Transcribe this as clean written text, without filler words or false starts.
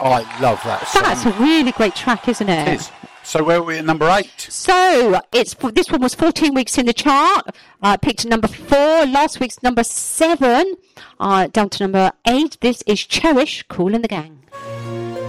I love that song. That's a really great track, isn't it? It is. So where are we at number 8? So this one was 14 weeks in the chart. Picked number 4. Last week's number 7. Down to number 8. This is Cherish, Kool and the Gang.